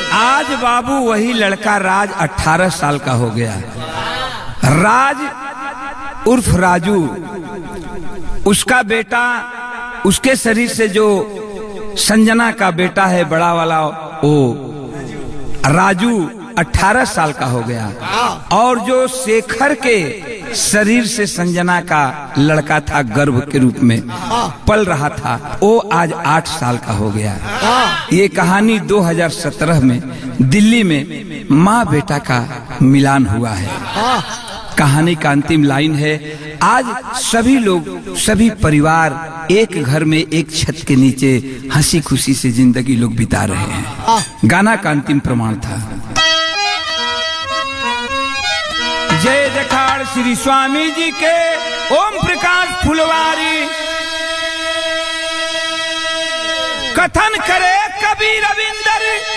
आज बाबू वही लड़का राज 18 साल का हो गया। राज उर्फ राजू, उसका बेटा, उसके शरीर से जो संजना का बेटा है बड़ा वाला, वो राजू 18 साल का हो गया। और जो शेखर के शरीर से संजना का लड़का था, गर्भ के रूप में पल रहा था, वो आज 8 साल का हो गया। ये कहानी 2017 में दिल्ली में माँ बेटा का मिलान हुआ है। कहानी का अंतिम लाइन है, आज सभी लोग, सभी परिवार एक घर में एक छत के नीचे हंसी खुशी से जिंदगी लोग बिता रहे हैं। गाना का अंतिम प्रमाण था। जय जखाड़ श्री स्वामी जी के, ओम प्रकाश फुलवारी। कथन करे कबीर रविंदर